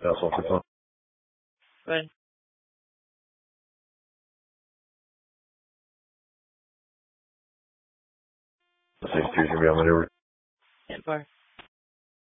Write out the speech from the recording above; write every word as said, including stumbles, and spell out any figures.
That's all for fun. Good. Six two should be on maneuver. ten four.